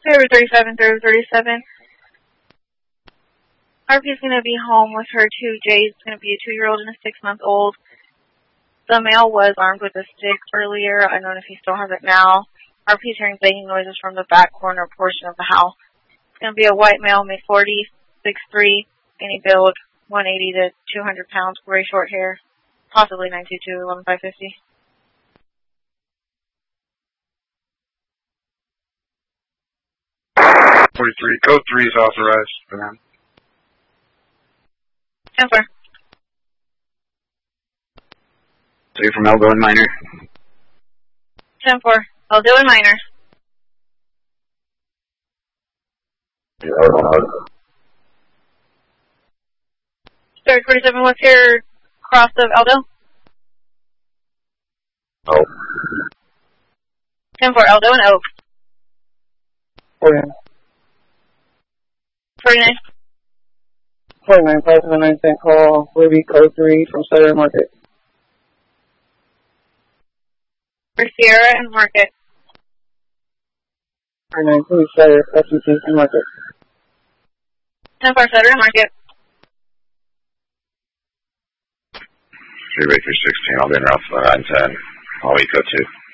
February 37, February 37. RP's going to be home with her 2 J's. It's going to be a 2-year-old and a 6-month-old. The male was armed with a stick earlier. I don't know if he still has it now. RP's hearing banging noises from the back corner portion of the house. It's going to be a white male, mid-40s, 6'3", skinny build, 180 to 200 pounds, gray short hair, possibly 922, 11550. Code 3 is authorized for them. 10-4. So you're from Eldo and Minor? 10-4. Eldo and Minor. Third 47, what's your cross of Eldo? Oak. 10-4, Eldo and Oak. 49. 49. 49, 579 St. Paul, Ruby, code 3 from Saturday Market. For Sierra and Market. 49, please, Saturday, FCC and Market. 10-4, Saturday Market. 3 by 316, I'll be in route 910. I'll be code 2.